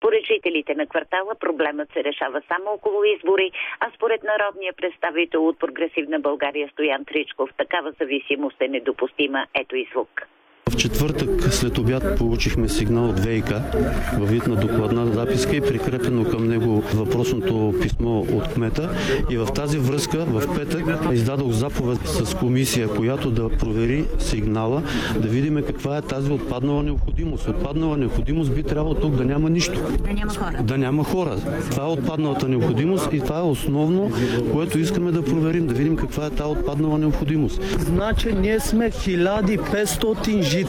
Според жителите на квартала проблемът се решава само около избори, а според народния представител от Прогресивна България Стоян Тричков такава зависимост е недопустима. Ето и звук. В четвъртък след обяд получихме сигнал от ВиК във вид на докладна записка и прикрепено към него въпросното писмо от кмета. И в тази връзка в петък издадох заповед с комисия, която да провери сигнала, да видим каква е тази отпаднала необходимост. Отпаднала необходимост би трябвало тук да няма нищо. Да няма хора. Това е отпадналата необходимост и това е основно, което искаме да проверим, да видим каква е тази отпаднала необходимост. Значи ние сме 1500 жителя.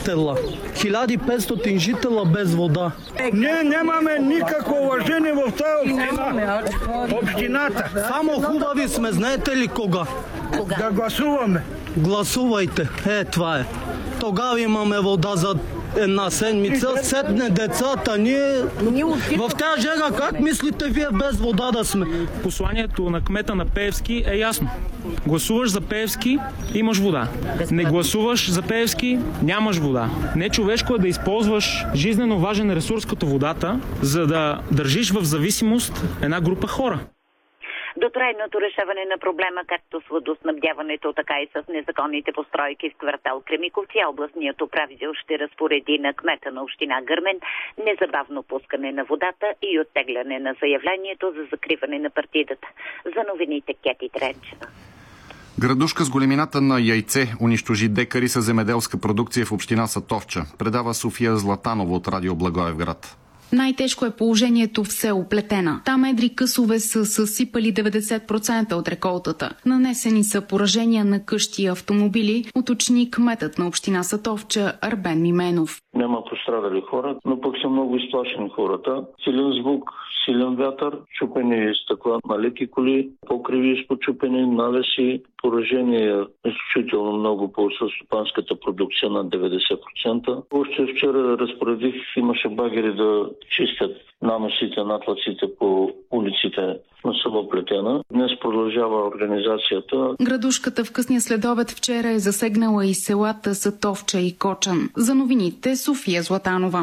1500 жителя без вода. Ние нямаме никакво уважение в тази община. Общината. Само хубави сме, знаете ли кога? Да гласуваме. Гласувайте. Това е. Тогава имаме вода за една седмица. Сетне децата, ние в тази жега как мислите вие без вода да сме? Посланието на кмета на Пеевски е ясно. Гласуваш за Пеевски, имаш вода. Не гласуваш за Пеевски, нямаш вода. Нечовешко е да използваш жизнено важен ресурс като водата, за да държиш в зависимост една група хора. До трайното решаване на проблема, както с водоснабдяването, така и с незаконните постройки в квартал Кремиковци, областният управител ще разпореди на кмета на община Гърмен незабавно пускане на водата и оттегляне на заявлението за закриване на партидата. За новините Кети Тренчева. Градушка с големината на яйце унищожи декари с земеделска продукция в община Сатовча. Предава София Златанова от Радио Благоевград. Най-тежко е положението в село Плетена. Там едри късове са съсипали 90% от реколтата. Нанесени са поражения на къщи и автомобили, уточни кметът на община Сатовча Арбен Мименов. Няма пострадали хора, но пък са много изплашени хората. Силен звук, силен вятър, чупени стъкла на леки коли, покриви изпочупени, навеси, поражения изключително много по селскостопанската продукция на 90%. Още вчера разпоредих, имаше багери да чистят намесите, натлаците по улиците на село Плетена. Днес продължава организацията. Градушката в късния следобед вчера е засегнала и селата Сатовча и Кочан. За новините София Златанова.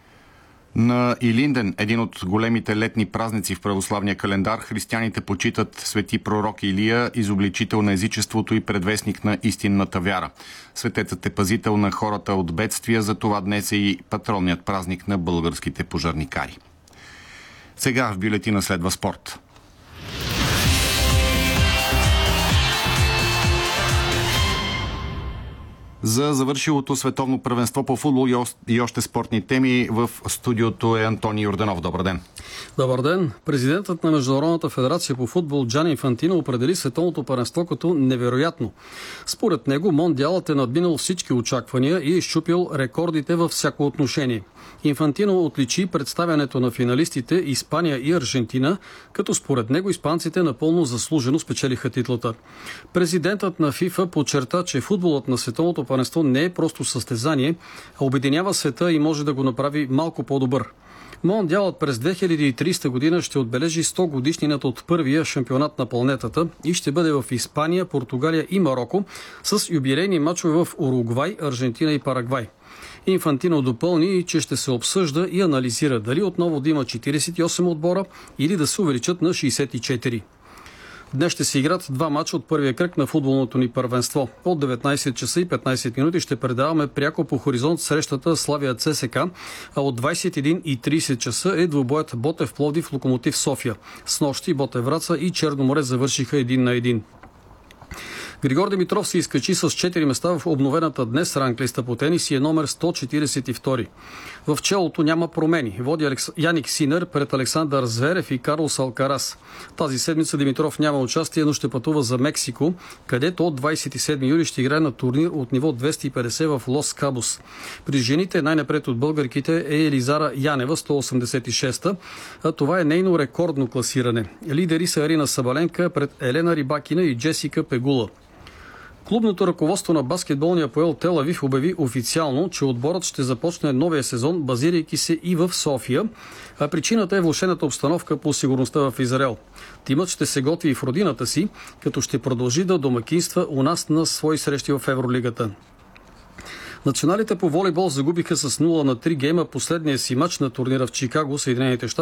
На Илинден, един от големите летни празници в православния календар, християните почитат свети пророк Илия, изобличител на езичеството и предвестник на истинната вяра. Светецът е пазител на хората от бедствия, затова днес е и патронният празник на българските пожарникари. Сега в бюлетина следва спорт. За завършилото световно първенство по футбол и още спортни теми в студиото е Антони Йорданов. Добър ден! Добър ден! Президентът на Международната федерация по футбол Джани Инфантино определи световното първенство като невероятно. Според него мондиалът е надминал всички очаквания и е изчупил рекордите във всяко отношение. Инфантино отличи представянето на финалистите Испания и Аржентина, като според него испанците напълно заслужено спечелиха титлата. Президентът на ФИФА подчерта, че футболът на световното първенство не е просто състезание, а обединява света и може да го направи малко по-добър. Мондиалът през 2030 година ще отбележи 100 годишнината от първия шампионат на планетата и ще бъде в Испания, Португалия и Мароко с юбилейни мачове в Уругвай, Аржентина и Парагвай. Инфантино допълни, че ще се обсъжда и анализира дали отново да има 48 отбора или да се увеличат на 64. Днес ще се играт два мача от първия кръг на футболното ни първенство. От 19 часа и 15 минути ще предаваме пряко по хоризонт срещата Славия ЦСК, а от 21:30 часа е двубоят Ботев Пловдив Локомотив София. Снощи Ботев Враца и Черноморе завършиха 1-1. Григор Димитров се изкачи с 4 места в обновената днес ранглиста по тенис и е номер 142. В челото няма промени. Води Яник Синер пред Александър Зверев и Карлос Алкарас. Тази седмица Димитров няма участие, но ще пътува за Мексико, където от 27 юли ще играе на турнир от ниво 250 в Лос Кабос. При жените най-напред от българките е Елизара Янева, 186-та, а това е нейно рекордно класиране. Лидери са Арина Сабаленка пред Елена Рибакина и Джесика Пегула. Клубното ръководство на баскетболния АПОЕЛ Тел Авив обяви официално, че отборът ще започне новия сезон, базирайки се и в София, а причината е влошената обстановка по сигурността в Израел. Тимът ще се готви и в родината си, като ще продължи да домакинства у нас на свои срещи в Евролигата. Националите по волейбол загубиха с 0-3 гейма последния си мач на турнира в Чикаго, Съединените щати.